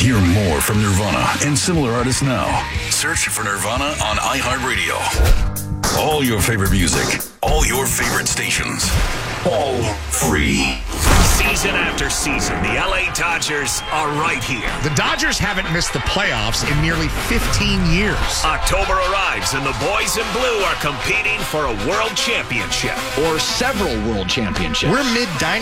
Hear more from Nirvana and similar artists now. Search for Nirvana on iHeartRadio. All your favorite music, all your favorite stations, all free. Season after season, the LA Dodgers are right here. The Dodgers haven't missed the playoffs in nearly 15 years. October arrives and the boys in blue are competing for a world championship. Or several world championships. We're mid-dynasty.